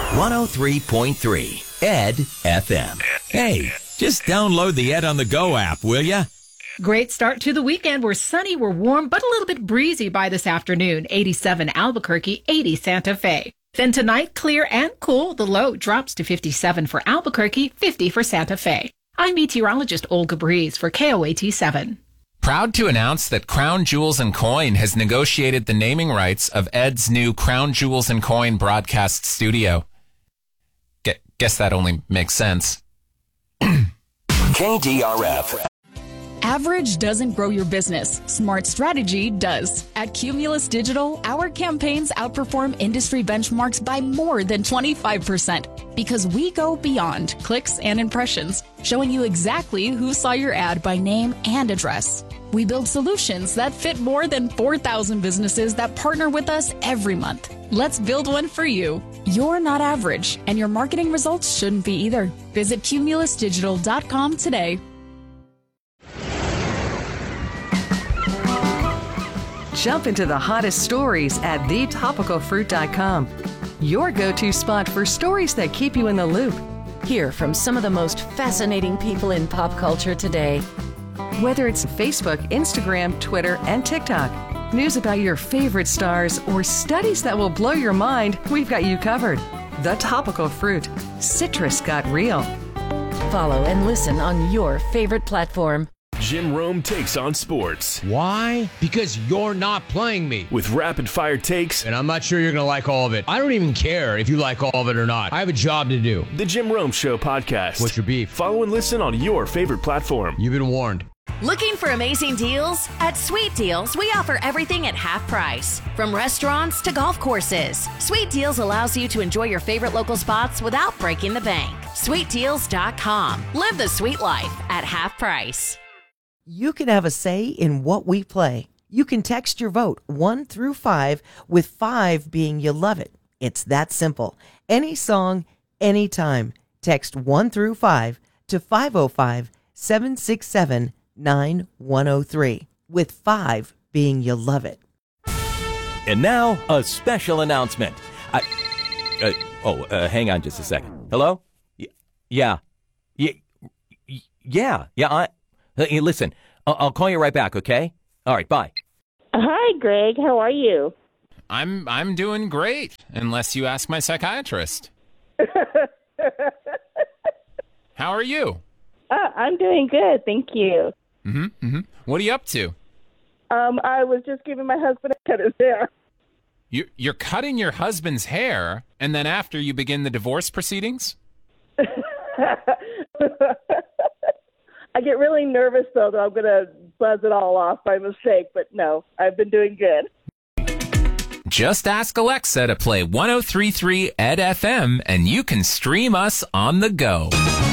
103.3 Ed FM. Hey, just download the Ed on the Go app, will ya? Great start to the weekend. We're sunny, we're warm, but a little bit breezy by this afternoon. 87 Albuquerque, 80 Santa Fe. Then tonight, clear and cool. The low drops to 57 for Albuquerque, 50 for Santa Fe. I'm meteorologist Olga Breeze for KOAT 7. Proud to announce that Crown Jewels and Coin has negotiated the naming rights of Ed's new Crown Jewels and Coin broadcast studio. Guess that only makes sense. KDRF. Average doesn't grow your business. Smart strategy does. At Cumulus Digital, our campaigns outperform industry benchmarks by more than 25% because we go beyond clicks and impressions, showing you exactly who saw your ad by name and address. We build solutions that fit more than 4,000 businesses that partner with us every month. Let's build one for you. You're not average, and your marketing results shouldn't be either. Visit cumulusdigital.com today. Jump into the hottest stories at thetopicalfruit.com. Your go-to spot for stories that keep you in the loop. Hear from some of the most fascinating people in pop culture today. Whether it's Facebook, Instagram, Twitter, and TikTok, news about your favorite stars, or studies that will blow your mind, we've got you covered. The Topical Fruit. Citrus got real. Follow and listen on your favorite platform. Jim Rome takes on sports. Why? Because you're not playing me. With rapid-fire takes. And I'm not sure you're going to like all of it. I don't even care if you like all of it or not. I have a job to do. The Jim Rome Show podcast. What's your beef? Follow and listen on your favorite platform. You've been warned. Looking for amazing deals? At Sweet Deals, we offer everything at half price. From restaurants to golf courses. Sweet Deals allows you to enjoy your favorite local spots without breaking the bank. SweetDeals.com. Live the sweet life at half price. You can have a say in what we play. You can text your vote 1 through 5, with 5 being you love it. It's that simple. Any song, anytime. Text 1 through 5 to 505-767-9103, with 5 being you love it. And now, a special announcement. Hang on just a second. Hello? Yeah. Hey, listen, I'll call you right back, okay? All right, bye. Hi, Greg. How are you? I'm doing great, unless you ask my psychiatrist. How are you? I'm doing good, thank you. What are you up to? I was just giving my husband a cut his hair. You're cutting your husband's hair, and then after you begin the divorce proceedings? I get really nervous, though, that I'm going to buzz it all off by mistake. But no, I've been doing good. Just ask Alexa to play 103.3 Ed FM, and you can stream us on the go.